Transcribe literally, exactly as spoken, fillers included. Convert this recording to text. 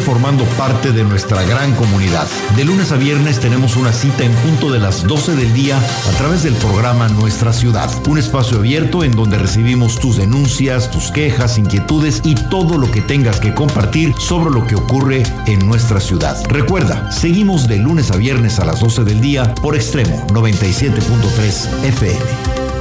formando parte de nuestra gran comunidad. De lunes a viernes tenemos una cita en punto de las doce del día a través del programa Nuestra Ciudad, un espacio abierto en donde recibimos tus denuncias, tus quejas, inquietudes y todo lo que tengas que compartir sobre lo que ocurre en nuestra ciudad. Recuerda, seguimos de lunes a viernes a las doce del día por Extremo noventa y siete punto tres F M.